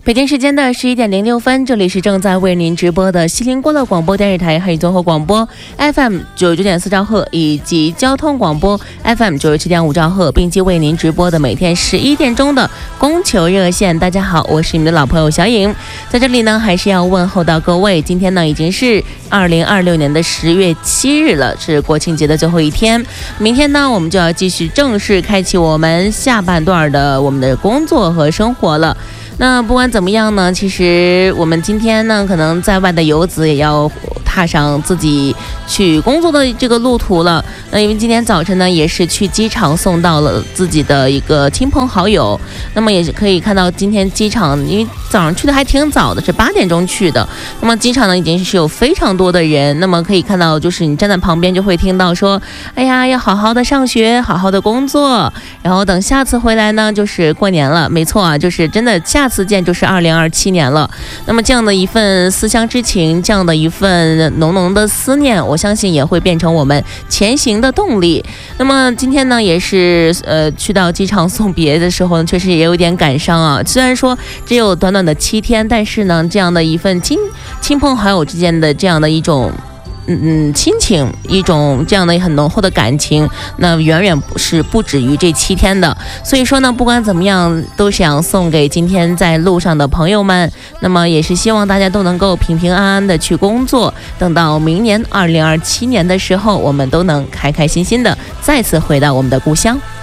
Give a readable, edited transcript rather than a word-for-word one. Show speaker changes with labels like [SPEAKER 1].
[SPEAKER 1] 北京时间的11:06，这里是正在为您直播的西林郭勒广播电视台汉语综合广播 FM 99.4兆赫以及交通广播 FM 97.5兆赫，并且为您直播的每天11点钟的供求热线。大家好，我是你们的老朋友小颖，在这里呢还是要问候到各位。今天呢已经是2026年的10月7日了，是国庆节的最后一天。明天呢我们就要继续正式开启我们下半段的我们的工作和生活了。那不管怎么样呢，其实我们今天呢可能在外的游子也要踏上自己去工作的这个路途了。那因为今天早晨呢也是去机场送到了自己的一个亲朋好友，那么也是可以看到今天机场因为早上去的还挺早的，是8点钟去的，那么机场呢已经是有非常多的人，那么可以看到就是你站在旁边就会听到说，哎呀要好好的上学，好好的工作，然后等下次回来呢就是过年了。没错啊，就是真的下次见就是2027年了。那么这样的一份思乡之情，这样的一份浓浓的思念，我相信也会变成我们前行的动力。那么今天呢也是去到机场送别的时候呢，确实也有点感伤啊。虽然说只有短短的7天，但是呢这样的一份亲朋好友之间的这样的一种亲情，一种这样的很浓厚的感情，那远远是不止于这7天的。所以说呢不管怎么样都想送给今天在路上的朋友们，那么也是希望大家都能够平平安安的去工作，等到明年2027年的时候，我们都能开开心心的再次回到我们的故乡。